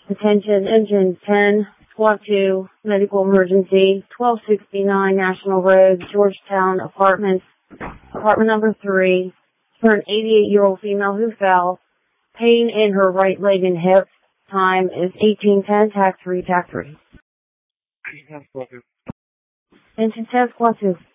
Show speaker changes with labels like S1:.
S1: Attention, engine 10, squad 2, medical emergency, 1269 National Road, Georgetown Apartments, apartment number 3, for an 88-year-old female who fell. Pain in her right leg and hip. Time is 1810, TAC 3, TAC 3. Engine 10, squad 2.